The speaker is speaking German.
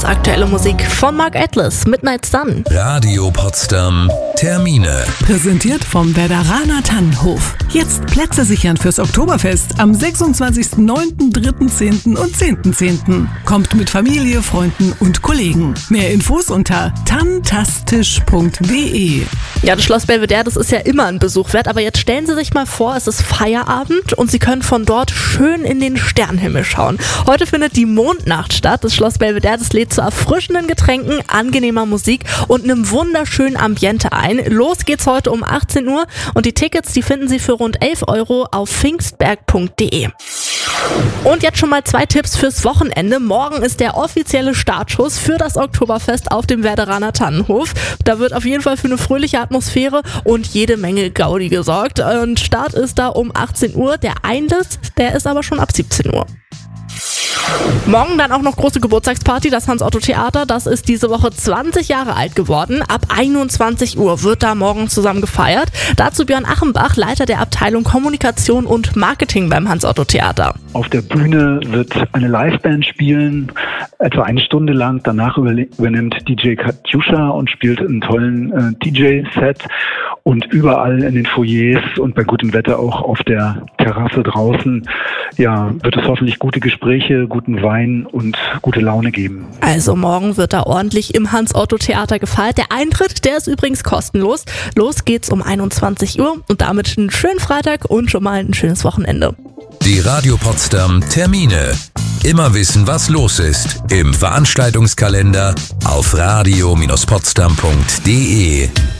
aktuelle Musik von Mark Atlas, Midnight Sun. Radio Potsdam Termine. Präsentiert vom Werderaner Tannenhof. Jetzt Plätze sichern fürs Oktoberfest am 26.09., 3.10. und 10.10. Kommt mit Familie, Freunden und Kollegen. Mehr Infos unter tantastisch.de. Ja, das Schloss Belvedere, das ist ja immer ein Besuch wert, aber jetzt stellen Sie sich mal vor, es ist Feierabend und Sie können von dort schön in den Sternenhimmel schauen. Heute findet die Mondnacht statt. Das Schloss Belvedere, das lädt zu erfrischenden Getränken, angenehmer Musik und einem wunderschönen Ambiente ein. Los geht's heute um 18 Uhr und die Tickets, die finden Sie für rund 11 € auf pfingstberg.de. Und jetzt schon mal 2 Tipps fürs Wochenende. Morgen ist der offizielle Startschuss für das Oktoberfest auf dem Werderaner Tannenhof. Da wird auf jeden Fall für eine fröhliche Atmosphäre und jede Menge Gaudi gesorgt. Und Start ist da um 18 Uhr. Der Einlass, der ist aber schon ab 17 Uhr. Morgen dann auch noch große Geburtstagsparty, das Hans-Otto-Theater. Das ist diese Woche 20 Jahre alt geworden. Ab 21 Uhr wird da morgen zusammen gefeiert. Dazu Björn Achenbach, Leiter der Abteilung Kommunikation und Marketing beim Hans-Otto-Theater. Auf der Bühne wird eine Liveband spielen, etwa 1 Stunde lang. Danach übernimmt DJ Katjuscha und spielt einen tollen DJ-Set. Und überall in den Foyers und bei gutem Wetter auch auf der Terrasse draußen, ja, wird es hoffentlich gute Gespräche, guten Wein und gute Laune geben. Also morgen wird da ordentlich im Hans-Otto-Theater gefeiert. Der Eintritt, der ist übrigens kostenlos. Los geht's um 21 Uhr und damit einen schönen Freitag und schon mal ein schönes Wochenende. Die Radio Potsdam Termine. Immer wissen, was los ist im Veranstaltungskalender auf radio-potsdam.de.